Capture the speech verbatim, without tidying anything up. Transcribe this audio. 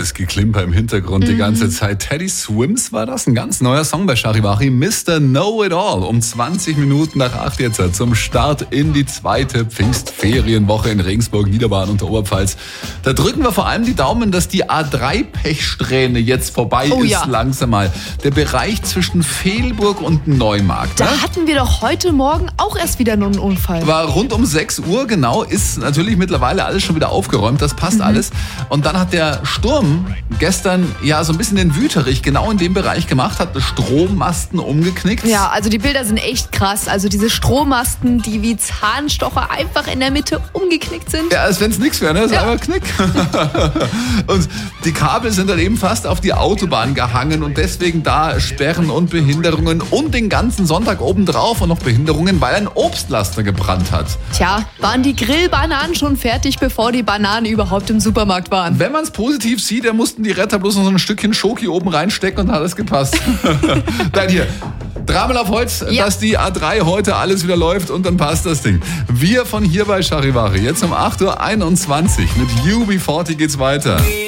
dieses Geklimper im Hintergrund mhm. die ganze Zeit. Teddy Swims war das, ein ganz neuer Song bei Charivari. Mister Know-It-All um zwanzig Minuten nach acht jetzt zum Start in die zweite Pfingstferienwoche in Regensburg, Niederbayern und der Oberpfalz. Da drücken wir vor allem die Daumen, dass die A drei Pechsträhne jetzt vorbei oh, ist ja. langsam mal. Der Bereich zwischen Fehlburg und Neumarkt. Da ne? hatten wir doch heute Morgen auch erst wieder nur einen Unfall. War rund um sechs Uhr, genau, ist natürlich mittlerweile alles schon wieder aufgeräumt, das passt mhm. alles. Und dann hat der Sturm gestern ja so ein bisschen den Wüterich genau in dem Bereich gemacht, hat Strommasten umgeknickt. Ja, also die Bilder sind echt krass. Also diese Strommasten, die wie Zahnstocher einfach in der Mitte umgeknickt sind. Ja, als wenn es nichts wäre, ne? Das ist ja. einfach Knick. Und die Kabel sind dann eben fast auf die Autobahn gehangen und deswegen da Sperren und Behinderungen und den ganzen Sonntag obendrauf und noch Behinderungen, weil ein Obstlaster gebrannt hat. Tja, waren die Grillbananen schon fertig, bevor die Bananen überhaupt im Supermarkt waren? Wenn man es positiv sieht, dann mussten die Retter bloß noch so ein Stückchen Schoki oben reinstecken und dann hat es gepasst. Dann hier, Dreimal auf Holz, ja. dass die A drei heute alles wieder läuft und dann passt das Ding. Wir von hier bei Charivari, jetzt um acht Uhr einundzwanzig mit U B vierzig geht's weiter.